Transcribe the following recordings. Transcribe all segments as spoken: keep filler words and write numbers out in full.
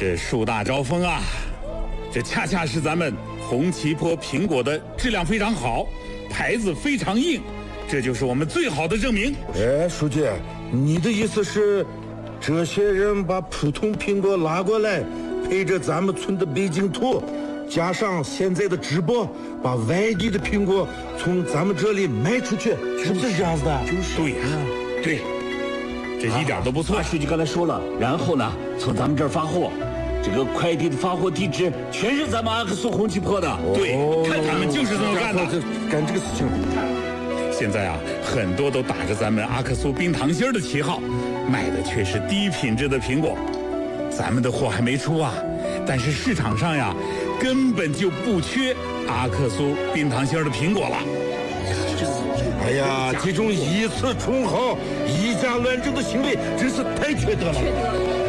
这树大招风啊，这恰恰是咱们红旗坡苹果的质量非常好，牌子非常硬，这就是我们最好的证明。 哎，书记，你的意思是，这些人把普通苹果拉过来，配着咱们村的北京土，加上现在的直播，把外地的苹果从咱们这里卖出去，是不是这样子的？ 就是对呀、啊，对，这一点都不错。 书记刚才说了，然后呢，从咱们这儿发货。这个快递的发货地址全是咱们阿克苏红旗坡的， 对，看他们就是这么干的， 干这个事情。 现在啊，很多都打着咱们阿克苏冰糖心的旗号，卖的却是低品质的苹果。咱们的货还没出啊，但是市场上呀，根本就不缺阿克苏冰糖心的苹果了。 哎呀，这种以次充好、以假乱真的行为真是太缺德了。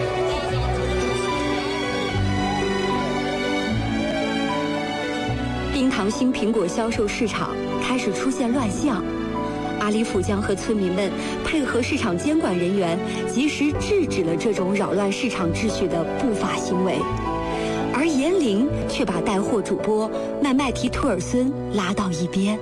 冰糖心苹果销售市场开始出现乱象，阿里甫江和村民们配合市场监管人员，及时制止了这种扰乱市场秩序的不法行为，而严玲却把带货主播麦麦提图尔孙拉到一边。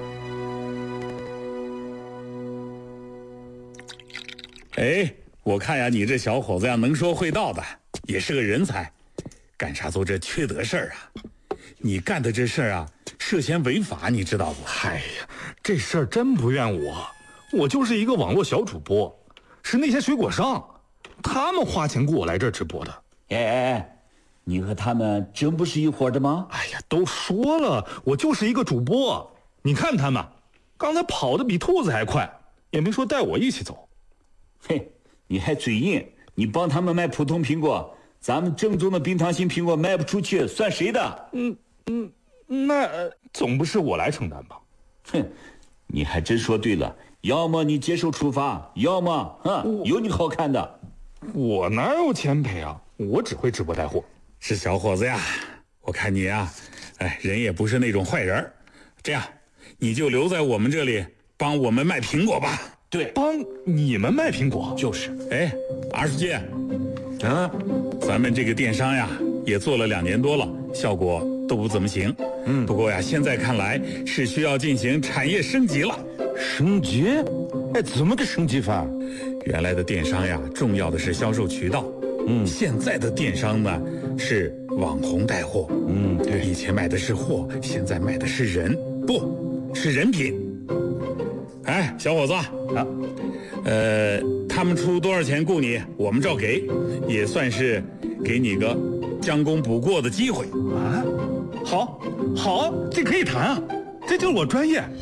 哎，我看呀，你这小伙子呀，能说会道的，也是个人才，干啥做这缺德事儿啊？你干的这事儿啊，涉嫌违法，你知道不？ 哎呀，这事儿真不怨我，我就是一个网络小主播，是那些水果商，他们花钱雇我来这儿直播的。 哎哎哎，你和他们真不是一伙的吗？ 哎呀，都说了，我就是一个主播。你看他们，刚才跑得比兔子还快，也没说带我一起走。 嘿，你还嘴硬，你帮他们卖普通苹果，咱们正宗的冰糖心苹果卖不出去，算谁的？ 嗯嗯，那、呃、总不是我来承担吧？ 哼，你还真说对了，要么你接受处罚，要么嗯，有你好看的。 我哪有钱赔啊？我只会直播带货。 是小伙子呀，我看你呀，哎，人也不是那种坏人，这样，你就留在我们这里帮我们卖苹果吧。 对， 帮你们卖苹果就是。 哎，二书记， 啊， 咱们这个电商呀，也做了两年多了，效果都不怎么行。嗯，不过呀，现在看来是需要进行产业升级了。 升级？哎，怎么个升级法？ 原来的电商呀，重要的是销售渠道。嗯，现在的电商呢，是网红带货。 嗯，对， 以前卖的是货，现在卖的是人，不是人品。哎，小伙子啊，呃，他们出多少钱雇你，我们照给，也算是给你个将功补过的机会啊。好，好，这可以谈啊，这就是我专业。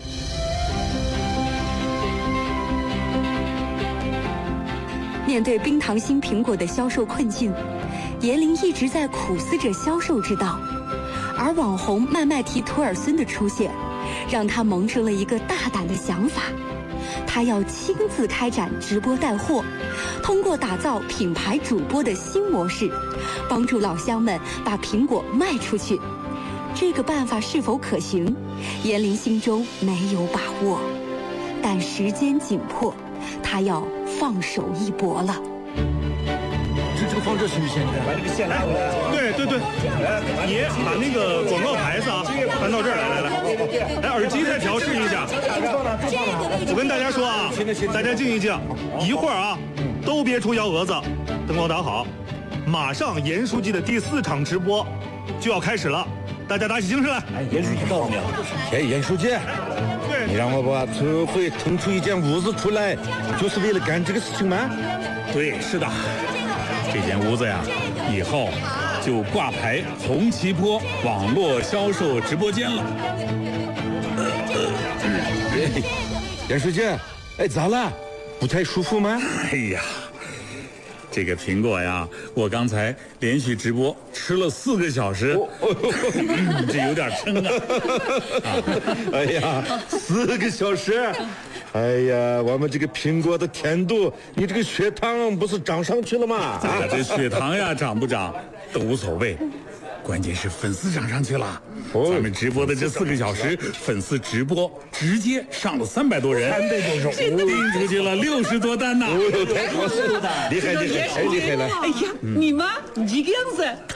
面对冰糖心苹果的销售困境，严玲一直在苦思着销售之道，而网红麦麦提图尔孙的出现，让他萌生了一个大胆的想法，他要亲自开展直播带货，通过打造品牌主播的新模式，帮助老乡们把苹果卖出去。这个办法是否可行，严玲心中没有把握，但时间紧迫，他要放手一搏了。 这这个放这行不行？ 把这个线拉过来。 对对对，你把那个广告牌子啊搬到这儿来，来来，来耳机再调试一下。我跟大家说啊，大家静一静，一会儿啊，都别出幺蛾子，灯光打好，马上严书记的第四场直播就要开始了，大家打起精神来。 哎，严书记告诉你了， 哎，严书记，你让我把村会腾出一间屋子出来，就是为了干这个事情吗？ 对，是的。这间屋子呀，以后就挂牌红旗坡网络销售直播间了。 哎，严书记，哎，咋了？不太舒服吗？ 哎呀，这个苹果呀，我刚才连续直播吃了四个小时，哦嗯、这有点撑啊。 啊哎呀，四个小时。哎呀，我们这个苹果的甜度，你这个血糖不是涨上去了吗？ 啊，这血糖呀涨不涨都无所谓，关键是粉丝涨上去了。哦、咱们直播的这四个小时，粉丝直播直接上了三百多人， 三百多人， 订出去了六十多单呢。 哦，太好了，厉害厉害，太厉害了！ 哎呀，你妈，你这个样子。